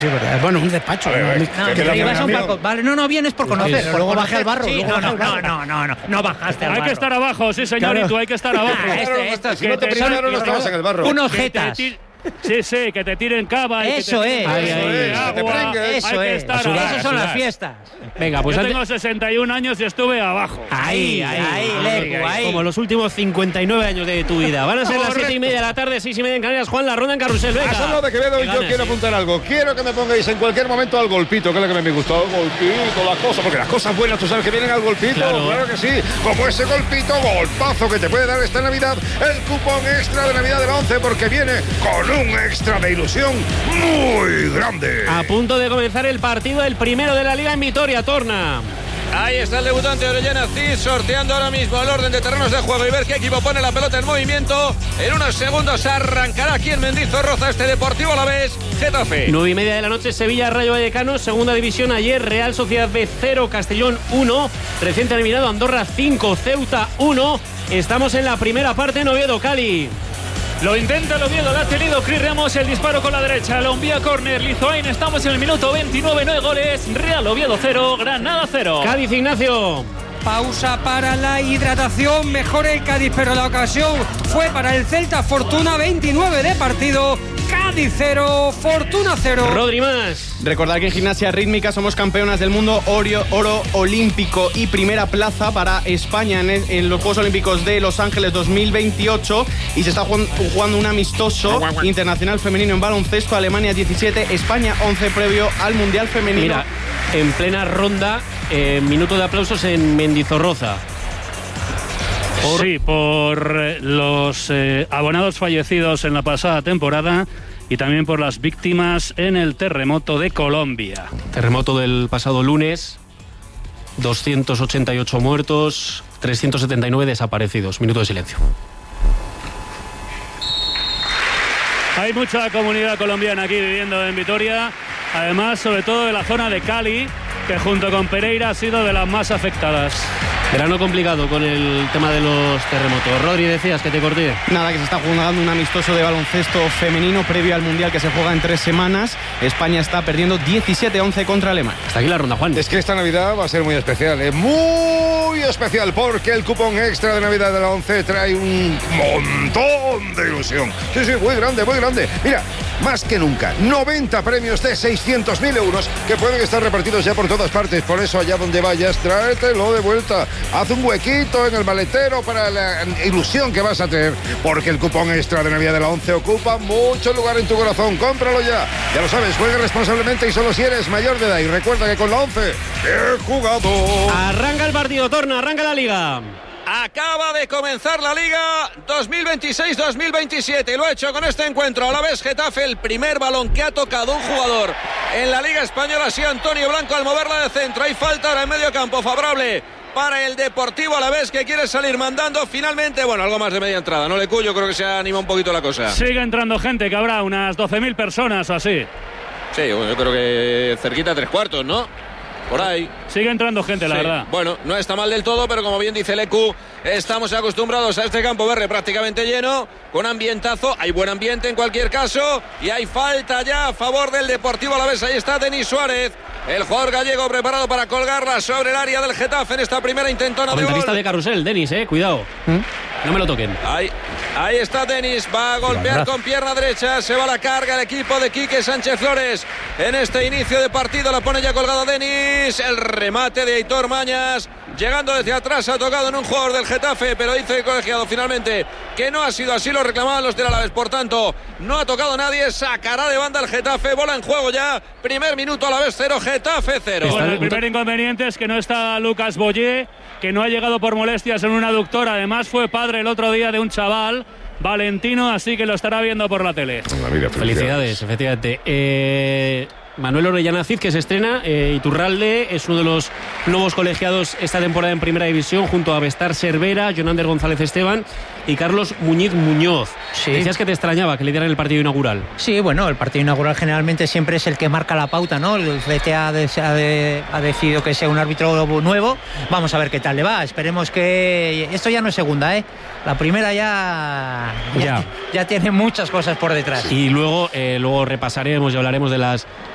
Sí, verdad. Bueno, un despacho. Vale, no vienes por conocer. Luego bajé al barro. Sí, no bajaste al barro. Hay que estar abajo, sí, señor, claro. Y tú hay que estar abajo. Si no te primero no estabas en el barro. Unos jetas. Sí, que te tiren cava. Eso es. Eso es. Esas son las fiestas. Venga, pues yo tengo 61 años y estuve abajo. Ahí. Como los últimos 59 años de tu vida. Van a ser las 7:30 de la tarde, 6:30 en Canarias. Juan, la ronda en carrusel. Venga. A Salva de Quevedo, yo quiero apuntar algo. Quiero que me pongáis en cualquier momento al golpito, que es lo que me gustó. Al golpito, las cosas, porque las cosas buenas tú sabes que vienen al golpito. Claro que sí. Como ese golpito, golpazo que te puede dar esta Navidad, el cupón extra de Navidad de la 11, porque viene con un extra de ilusión muy grande. A punto de comenzar el partido, el primero de la Liga en Vitoria, Torna. Ahí está el debutante Orellana Cid sorteando ahora mismo el orden de terrenos de juego y ver qué equipo pone la pelota en movimiento. En unos segundos arrancará aquí en Mendizorroza este Deportivo Alavés Getafe. 9:30 de la noche, Sevilla Rayo Vallecano, segunda división ayer, Real Sociedad B 0, Castellón 1, recién terminado Andorra 5, Ceuta 1. Estamos en la primera parte en Oviedo, Cali. Lo intenta el Oviedo, lo ha tenido Cris Ramos, el disparo con la derecha, lo envía córner, Lizoain, estamos en el minuto 29, 9 goles, Real Oviedo 0, Granada 0. Cádiz, Ignacio. Pausa para la hidratación, mejor el Cádiz, pero la ocasión fue para el Celta. Fortuna, 29 de partido, Cádiz 0, Fortuna 0. Rodri más. Recordad que en gimnasia rítmica somos campeonas del mundo, oro olímpico y primera plaza para España en los Juegos Olímpicos de Los Ángeles 2028 y se está jugando un amistoso internacional femenino en baloncesto, Alemania 17, España 11 previo al Mundial Femenino. Mira, en plena ronda, minuto de aplausos en Mendizorroza. Sí, por los abonados fallecidos en la pasada temporada y también por las víctimas en el terremoto de Colombia. Terremoto del pasado lunes, 288 muertos, 379 desaparecidos. Minuto de silencio. Hay mucha comunidad colombiana aquí viviendo en Vitoria, además sobre todo de la zona de Cali, que junto con Pereira ha sido de las más afectadas. Verano complicado con el tema de los terremotos. Rodri, decías que te corté. Nada, que se está jugando un amistoso de baloncesto femenino previo al Mundial que se juega en 3 semanas. España está perdiendo 17-11 contra Alemania. Hasta aquí la ronda, Juan. Es que esta Navidad va a ser muy especial, muy especial, porque el cupón extra de Navidad de la 11 trae un montón de ilusión. Sí, muy grande, muy grande. Mira, más que nunca, 90 premios de 600.000 euros que pueden estar repartidos ya por todas partes. Por eso, allá donde vayas, tráetelo de vuelta. Haz un huequito en el maletero para la ilusión que vas a tener, porque el cupón extra de Navidad de la 11 ocupa mucho lugar en tu corazón. Cómpralo ya. Ya lo sabes, juega responsablemente y solo si eres mayor de edad. Y recuerda que con la 11 he jugado. Arranca el partido, Torna, arranca la Liga. Acaba de comenzar la Liga 2026-2027 y lo ha hecho con este encuentro. Alavés Getafe, el primer balón que ha tocado un jugador en la Liga Española ha sido Antonio Blanco al moverla de centro. Hay falta ahora en medio campo favorable para el Deportivo Alavés, que quiere salir mandando finalmente. Bueno, algo más de media entrada, ¿no? Lecu, creo que se anima un poquito la cosa. Sigue entrando gente, que habrá unas 12.000 personas o así. Sí, bueno, yo creo que cerquita 3/4, ¿no? Por ahí. Sigue entrando gente, la verdad. Bueno, no está mal del todo, pero como bien dice Lecu, estamos acostumbrados a este campo verde prácticamente lleno, con ambientazo. Hay buen ambiente en cualquier caso y hay falta ya a favor del Deportivo Alavés. Ahí está Denis Suárez, el jugador gallego preparado para colgarla sobre el área del Getafe en esta primera intentona de gol. Comentarista de carrusel, Denis, cuidado. No me lo toquen. Ahí está Denis, va a golpear con pierna derecha, se va a la carga el equipo de Quique Sánchez Flores en este inicio de partido. La pone ya colgada Denis, el remate de Aitor Mañas, llegando desde atrás, ha tocado en un jugador del Getafe, pero dice el colegiado finalmente que no ha sido así, lo reclamaban los del Alavés, por tanto no ha tocado nadie, sacará de banda el Getafe, bola en juego ya, primer minuto Alavés 0, Getafe 0. Bueno, el primer inconveniente es que no está Lucas Boyé, que no ha llegado por molestias en un aductor, además fue padre el otro día de un chaval, Valentino, así que lo estará viendo por la tele. Felicidades, efectivamente. Manuel Orellana Cid, que se estrena, Iturralde es uno de los nuevos colegiados esta temporada en Primera División, junto a Bestar Cervera, Jonander González Esteban y Carlos Muñoz. Sí. Decías que te extrañaba que le dieran el partido inaugural. Sí, bueno, el partido inaugural generalmente siempre es el que marca la pauta, ¿no? El CTA ha decidido que sea un árbitro nuevo. Vamos a ver qué tal le va. Esperemos que... Esto ya no es segunda, ¿eh? La primera ya tiene muchas cosas por detrás. Y luego repasaremos y hablaremos de las